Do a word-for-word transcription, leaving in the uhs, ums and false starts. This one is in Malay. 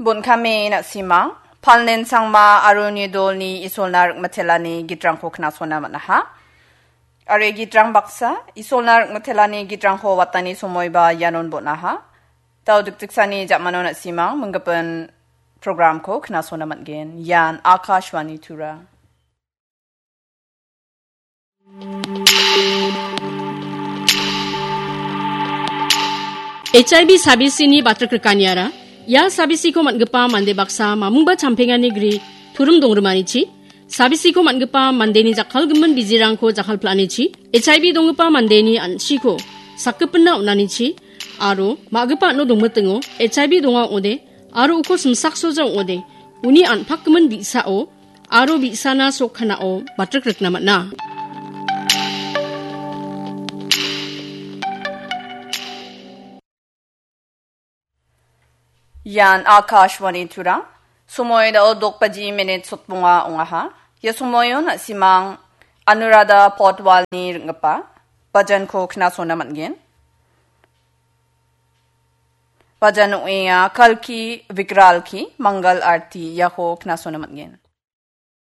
Bun kami na simang, palnen sang ma aruni dol ni isolnar matelani gitrang ko knasona manaha. Are gitrang baksa, isolnar matelani gitrang ko watani sumoy ba yanon bonaha. Tau duktiksani jakmano na simang, menggapan program ko knasona matgen, yan Akashwani Tura. H I V sabisi ni batrkrkaniara ya sabisi ko matgepa mande baksa mamungba champengani gri turum dongrmanichi sabisi ko matgepa mandeni jakhal gemen bijirangko jakhal planichi H I V dongpa mandeni anchiko sakkepenna unanichi aro maggepa no dongmetengo H I V donga ode aro uko smsaksoja ode uni anpak gemen bisao aro bisana sokhanao batrkrknamatna Yan Akashwani Tura. Sumoy da o dokpaji minute sutpunga ungaha. Ya sumoyon na simang Anuradha Potwal ni ngapa. Bajan ko knasona matgen. Bajan uya kalki vikral ki mangal arti ya ko knasona matgen.